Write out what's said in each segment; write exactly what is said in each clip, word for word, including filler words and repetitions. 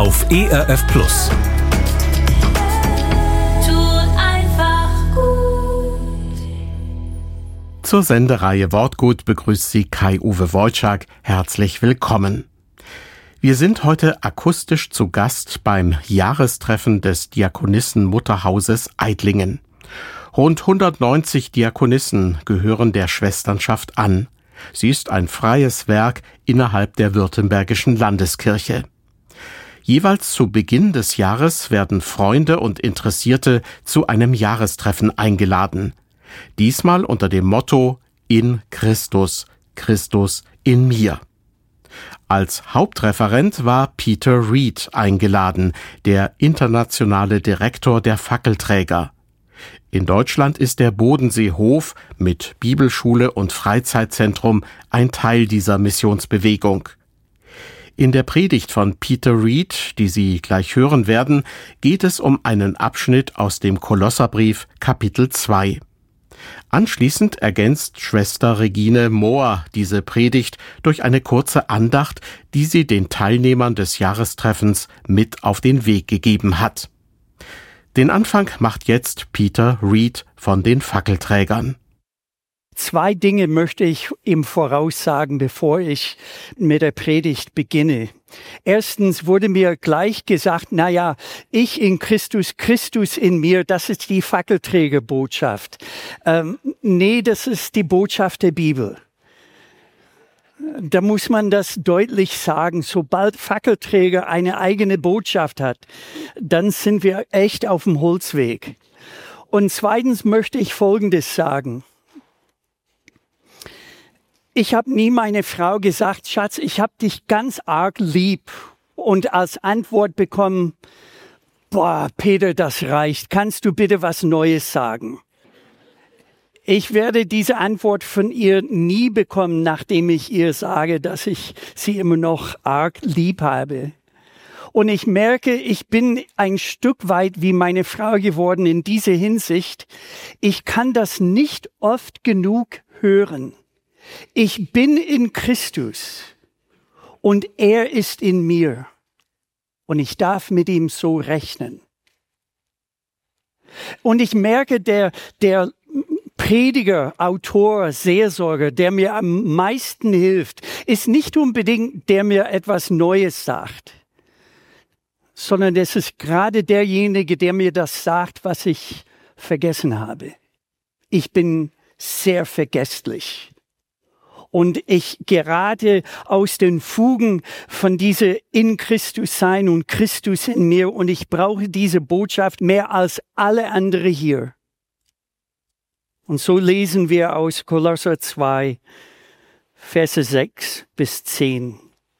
auf E R F Plus. Zur Sendereihe Wortgut begrüßt Sie Kai-Uwe Wojczak. Herzlich willkommen. Wir sind heute akustisch zu Gast beim Jahrestreffen des Diakonissen-Mutterhauses Eidlingen. Rund hundertneunzig Diakonissen gehören der Schwesternschaft an. Sie ist ein freies Werk innerhalb der Württembergischen Landeskirche. Jeweils zu Beginn des Jahres werden Freunde und Interessierte zu einem Jahrestreffen eingeladen. Diesmal unter dem Motto In Christus, Christus in mir. Als Hauptreferent war Peter Reed eingeladen, der internationale Direktor der Fackelträger. In Deutschland ist der Bodenseehof mit Bibelschule und Freizeitzentrum ein Teil dieser Missionsbewegung. In der Predigt von Peter Reed, die Sie gleich hören werden, geht es um einen Abschnitt aus dem Kolosserbrief Kapitel zwei. Anschließend ergänzt Schwester Regine Mohr diese Predigt durch eine kurze Andacht, die sie den Teilnehmern des Jahrestreffens mit auf den Weg gegeben hat. Den Anfang macht jetzt Peter Reed von den Fackelträgern. Zwei Dinge möchte ich ihm voraussagen, bevor ich mit der Predigt beginne. Erstens wurde mir gleich gesagt, na ja, ich in Christus, Christus in mir, das ist die Fackelträgerbotschaft. Ähm, nee, das ist die Botschaft der Bibel. Da muss man das deutlich sagen. Sobald Fackelträger eine eigene Botschaft hat, dann sind wir echt auf dem Holzweg. Und zweitens möchte ich Folgendes sagen. Ich habe nie meine Frau gesagt, Schatz, ich habe dich ganz arg lieb, und als Antwort bekommen, boah, Peter, das reicht, kannst du bitte was Neues sagen? Ich werde diese Antwort von ihr nie bekommen, nachdem ich ihr sage, dass ich sie immer noch arg lieb habe. Und ich merke, ich bin ein Stück weit wie meine Frau geworden in dieser Hinsicht. Ich kann das nicht oft genug hören. Ich bin in Christus und er ist in mir und ich darf mit ihm so rechnen. Und ich merke, der, der Prediger, Autor, Seelsorger, der mir am meisten hilft, ist nicht unbedingt, der mir etwas Neues sagt, sondern es ist gerade derjenige, der mir das sagt, was ich vergessen habe. Ich bin sehr vergesslich. Und ich gerate aus den Fugen von dieser in Christus sein und Christus in mir. Und ich brauche diese Botschaft mehr als alle andere hier. Und so lesen wir aus Kolosser zwei, Verse sechs bis zehn.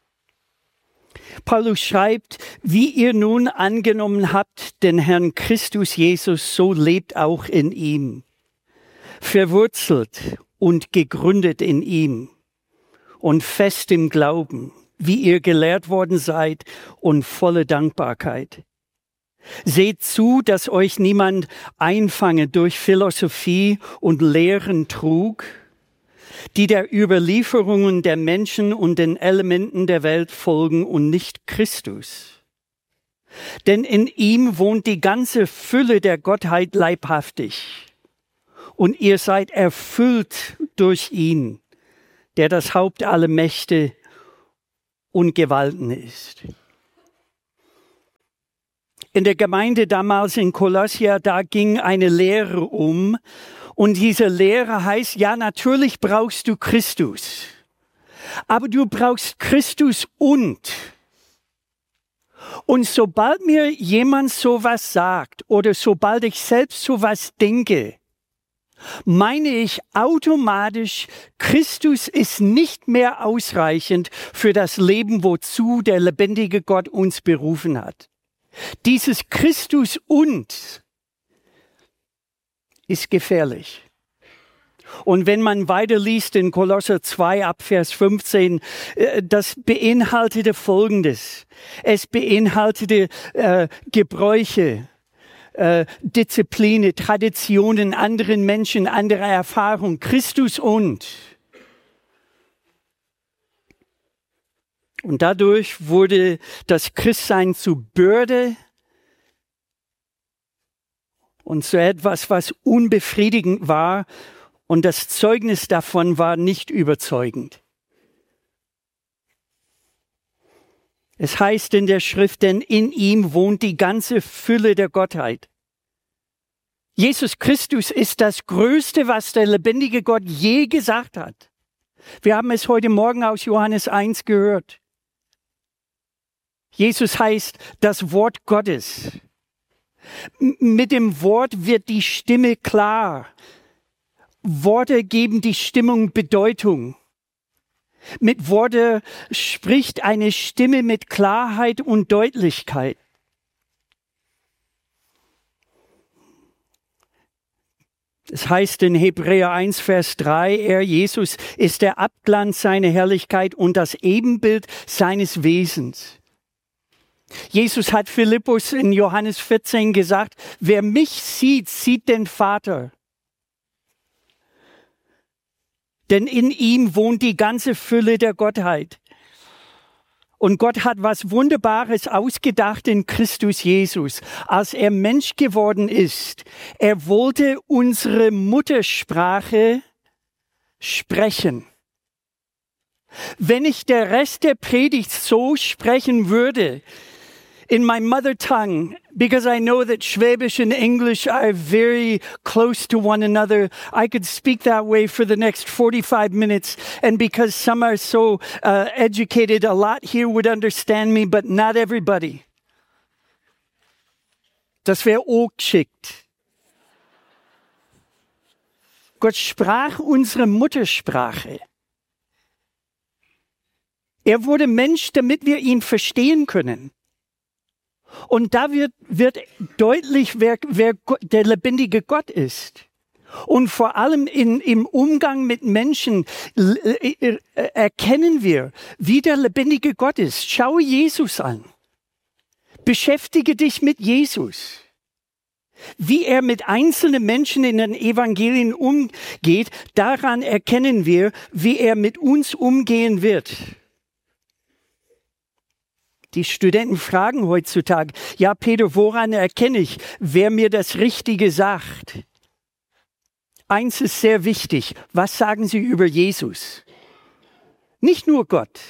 Paulus schreibt, wie ihr nun angenommen habt, den Herrn Christus Jesus, so lebt auch in ihm. Verwurzelt und gegründet in ihm und fest im Glauben, wie ihr gelehrt worden seid und volle Dankbarkeit. Seht zu, dass euch niemand einfange durch Philosophie und Lehren trug, die der Überlieferungen der Menschen und den Elementen der Welt folgen und nicht Christus. Denn in ihm wohnt die ganze Fülle der Gottheit leibhaftig. Und ihr seid erfüllt durch ihn, der das Haupt aller Mächte und Gewalten ist. In der Gemeinde damals in Kolossia, da ging eine Lehre um. Und diese Lehre heißt, ja, natürlich brauchst du Christus. Aber du brauchst Christus und. Und sobald mir jemand sowas sagt oder sobald ich selbst sowas denke, meine ich automatisch, Christus ist nicht mehr ausreichend für das Leben, wozu der lebendige Gott uns berufen hat. Dieses Christus und ist gefährlich. Und wenn man weiterliest in Kolosser zwei ab Vers fünfzehn, das beinhaltete Folgendes. Es beinhaltete äh, Gebräuche, äh, Disziplinen, Traditionen, anderen Menschen, andere Erfahrungen, Christus und. Und dadurch wurde das Christsein zu Bürde und zu etwas, was unbefriedigend war. Und das Zeugnis davon war nicht überzeugend. Es heißt in der Schrift, denn in ihm wohnt die ganze Fülle der Gottheit. Jesus Christus ist das Größte, was der lebendige Gott je gesagt hat. Wir haben es heute Morgen aus Johannes eins gehört. Jesus heißt das Wort Gottes. M- mit dem Wort wird die Stimme klar. Worte geben die Stimmung Bedeutung. Mit Worte spricht eine Stimme mit Klarheit und Deutlichkeit. Es heißt in Hebräer eins, Vers drei, er, Jesus, ist der Abglanz seiner Herrlichkeit und das Ebenbild seines Wesens. Jesus hat Philippus in Johannes vierzehn gesagt, wer mich sieht, sieht den Vater. Denn in ihm wohnt die ganze Fülle der Gottheit. Und Gott hat was Wunderbares ausgedacht in Christus Jesus, als er Mensch geworden ist. Er wollte unsere Muttersprache sprechen. Wenn ich der Rest der Predigt so sprechen würde, in my mother tongue, because I know that Schwäbisch and English are very close to one another, I could speak that way for the next forty-five minutes. And because some are so uh, educated, a lot here would understand me, but not everybody. Das wäre auch geschickt. Gott sprach unsere Muttersprache. Er wurde Mensch, damit wir ihn verstehen können. Und da wird, wird deutlich, wer, wer Gott, der lebendige Gott ist. Und vor allem in, im Umgang mit Menschen äh, erkennen wir, wie der lebendige Gott ist. Schau Jesus an. Beschäftige dich mit Jesus. Wie er mit einzelnen Menschen in den Evangelien umgeht, daran erkennen wir, wie er mit uns umgehen wird. Die Studenten fragen heutzutage, ja Peter, woran erkenne ich, wer mir das Richtige sagt? Eins ist sehr wichtig, was sagen Sie über Jesus? Nicht nur Gott.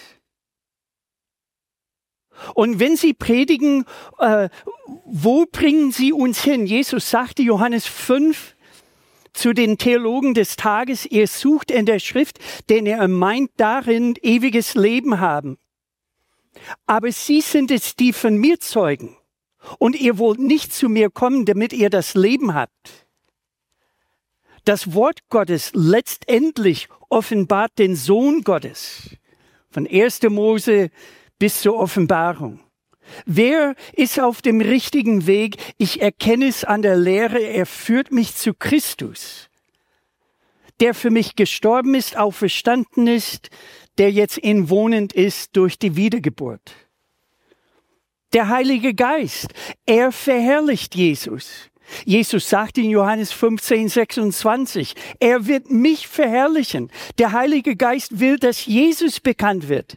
Und wenn Sie predigen, äh, wo bringen Sie uns hin? Jesus sagte, Johannes fünf, zu den Theologen des Tages, ihr sucht in der Schrift, denn er meint darin ewiges Leben haben. Aber Sie sind es, die von mir zeugen. Und ihr wollt nicht zu mir kommen, damit ihr das Leben habt. Das Wort Gottes letztendlich offenbart den Sohn Gottes. Von erster Mose bis zur Offenbarung. Wer ist auf dem richtigen Weg? Ich erkenne es an der Lehre, er führt mich zu Christus. Der für mich gestorben ist, auferstanden ist, der jetzt inwohnend ist durch die Wiedergeburt. Der Heilige Geist, er verherrlicht Jesus. Jesus sagt in Johannes fünfzehn, sechsundzwanzig, er wird mich verherrlichen. Der Heilige Geist will, dass Jesus bekannt wird.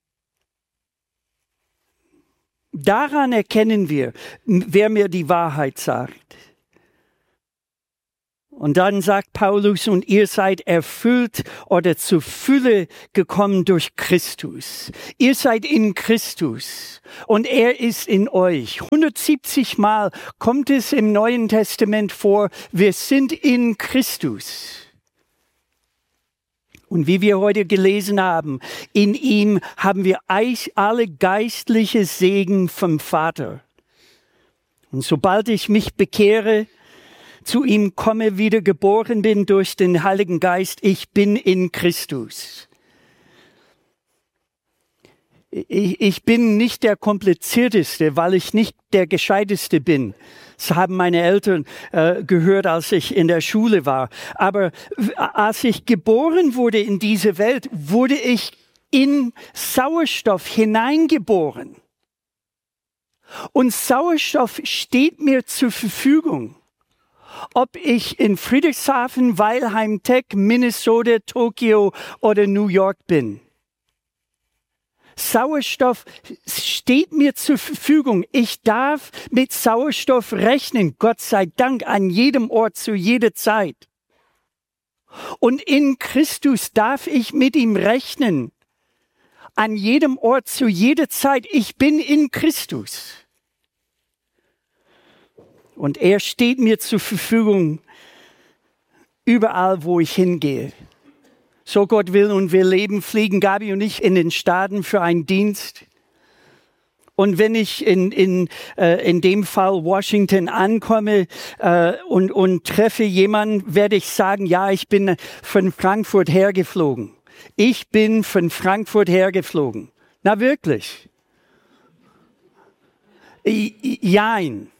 Daran erkennen wir, wer mir die Wahrheit sagt. Und dann sagt Paulus, und ihr seid erfüllt oder zur Fülle gekommen durch Christus. Ihr seid in Christus und er ist in euch. hundertsiebzig Mal kommt es im Neuen Testament vor, wir sind in Christus. Und wie wir heute gelesen haben, in ihm haben wir alle geistliche Segen vom Vater. Und sobald ich mich bekehre, zu ihm komme, wieder geboren bin durch den Heiligen Geist, ich bin in Christus. Ich, ich bin nicht der Komplizierteste, weil ich nicht der Gescheiteste bin. Das haben meine Eltern äh, gehört, als ich in der Schule war. Aber als ich geboren wurde in diese Welt, wurde ich in Sauerstoff hineingeboren. Und Sauerstoff steht mir zur Verfügung. Ob ich in Friedrichshafen, Weilheim, Tech, Minnesota, Tokio oder New York bin. Sauerstoff steht mir zur Verfügung. Ich darf mit Sauerstoff rechnen, Gott sei Dank, an jedem Ort, zu jeder Zeit. Und in Christus darf ich mit ihm rechnen, an jedem Ort, zu jeder Zeit. Ich bin in Christus. Und er steht mir zur Verfügung, überall, wo ich hingehe. So Gott will und wir leben, fliegen Gabi und ich in den Staaten für einen Dienst. Und wenn ich in, in, äh, in dem Fall Washington ankomme äh, und, und treffe jemanden, werde ich sagen, ja, ich bin von Frankfurt hergeflogen. Ich bin von Frankfurt hergeflogen. Na wirklich? Jein.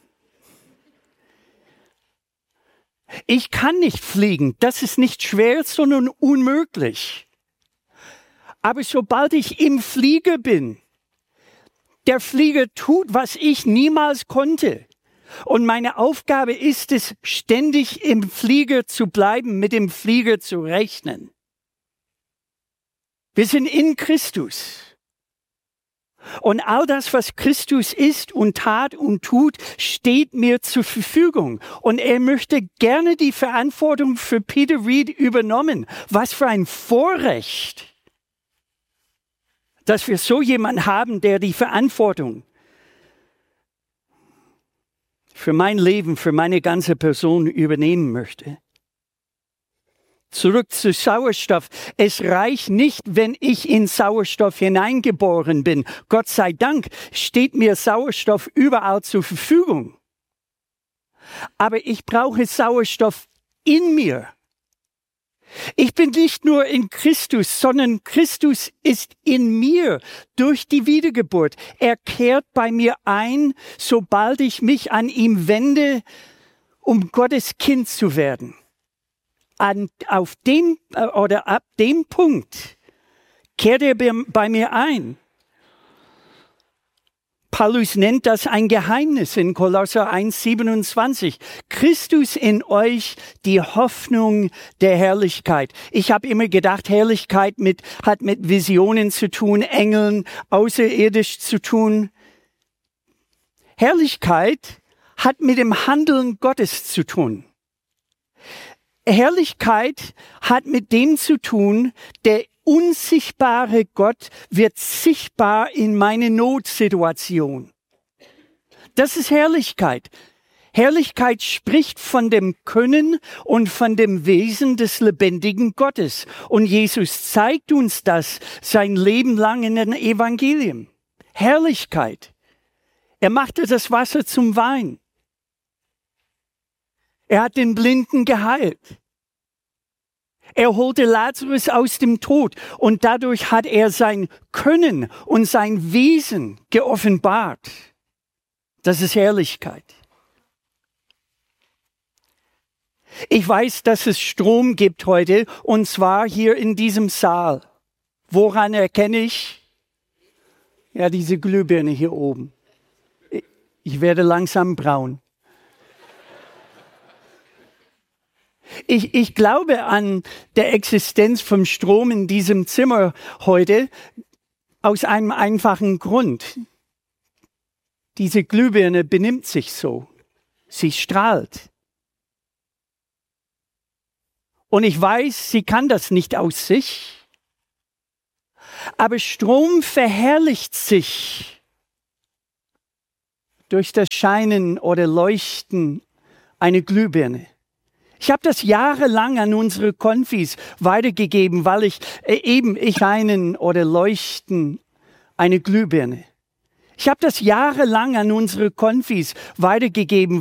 Ich kann nicht fliegen. Das ist nicht schwer, sondern unmöglich. Aber sobald ich im Flieger bin, der Flieger tut, was ich niemals konnte. Und meine Aufgabe ist es, ständig im Flieger zu bleiben, mit dem Flieger zu rechnen. Wir sind in Christus. Und all das, was Christus ist und tat und tut, steht mir zur Verfügung. Und er möchte gerne die Verantwortung für Peter Reed übernommen. Was für ein Vorrecht, dass wir so jemanden haben, der die Verantwortung für mein Leben, für meine ganze Person übernehmen möchte. Zurück zu Sauerstoff. Es reicht nicht, wenn ich in Sauerstoff hineingeboren bin. Gott sei Dank steht mir Sauerstoff überall zur Verfügung. Aber ich brauche Sauerstoff in mir. Ich bin nicht nur in Christus, sondern Christus ist in mir durch die Wiedergeburt. Er kehrt bei mir ein, sobald ich mich an ihm wende, um Gottes Kind zu werden. An, auf dem oder ab dem Punkt kehrt er bei mir ein. Paulus nennt das ein Geheimnis in Kolosser eins siebenundzwanzig. Christus in euch, die Hoffnung der Herrlichkeit. Ich habe immer gedacht, Herrlichkeit mit, hat mit Visionen zu tun, Engeln, außerirdisch zu tun. Herrlichkeit hat mit dem Handeln Gottes zu tun. Herrlichkeit hat mit dem zu tun, der unsichtbare Gott wird sichtbar in meine Notsituation. Das ist Herrlichkeit. Herrlichkeit spricht von dem Können und von dem Wesen des lebendigen Gottes. Und Jesus zeigt uns das sein Leben lang in den Evangelien. Herrlichkeit. Er machte das Wasser zum Wein. Er hat den Blinden geheilt. Er holte Lazarus aus dem Tod und dadurch hat er sein Können und sein Wesen geoffenbart. Das ist Herrlichkeit. Ich weiß, dass es Strom gibt heute und zwar hier in diesem Saal. Woran erkenne ich? Ja, diese Glühbirne hier oben. Ich werde langsam braun. Ich, ich glaube an der Existenz vom Strom in diesem Zimmer heute aus einem einfachen Grund. Diese Glühbirne benimmt sich so. Sie strahlt. Und ich weiß, sie kann das nicht aus sich. Aber Strom verherrlicht sich durch das Scheinen oder Leuchten einer Glühbirne. Ich habe das jahrelang an unsere Konfis weitergegeben, weil ich äh, eben ich scheinen oder leuchten eine Glühbirne. Ich habe das jahrelang an unsere Konfis weitergegeben,